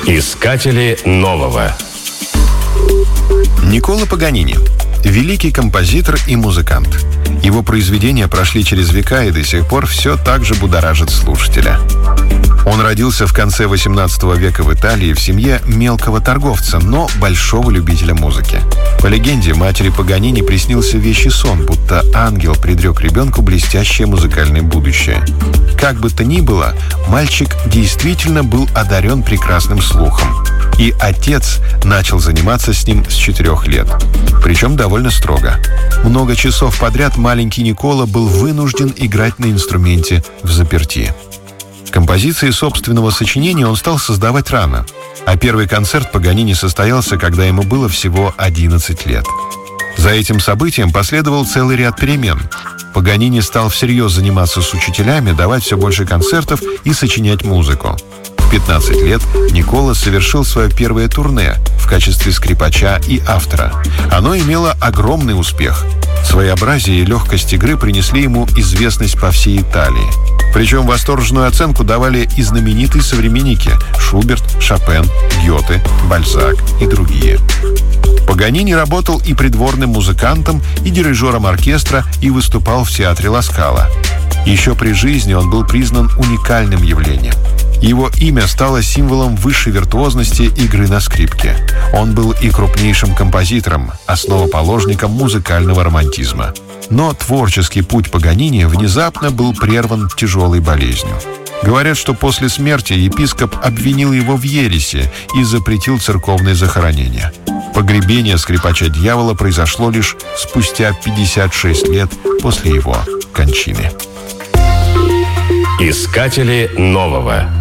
Искатели нового. Никколо Паганини – великий композитор и музыкант. Его произведения прошли через века и до сих пор все так же будоражат слушателя. Он родился в конце XVIII века в Италии в семье мелкого торговца, но большого любителя музыки. По легенде, матери Паганини приснился вещий сон, будто ангел предрек ребенку блестящее музыкальное будущее. Как бы то ни было, мальчик действительно был одарен прекрасным слухом. И отец начал заниматься с ним с 4 лет. Причем довольно строго. Много часов подряд маленький Никколо был вынужден играть на инструменте взаперти. Композиции собственного сочинения он стал создавать рано, а первый концерт Паганини состоялся, когда ему было всего 11 лет. За этим событием последовал целый ряд перемен. Паганини стал всерьез заниматься с учителями, давать все больше концертов и сочинять музыку. В 15 лет Никколо совершил свое первое турне в качестве скрипача и автора. Оно имело огромный успех. Своеобразие и легкость игры принесли ему известность по всей Италии. Причем восторженную оценку давали и знаменитые современники – Шуберт, Шопен, Гёте, Бальзак и другие. Паганини работал и придворным музыкантом, и дирижером оркестра, и выступал в театре Ла Скала. Еще при жизни он был признан уникальным явлением. Его имя стало символом высшей виртуозности игры на скрипке. Он был и крупнейшим композитором, основоположником музыкального романтизма. Но творческий путь Паганини внезапно был прерван тяжелой болезнью. Говорят, что после смерти епископ обвинил его в ереси и запретил церковные захоронения. Погребение скрипача-дьявола произошло лишь спустя 56 лет после его кончины. Искатели нового.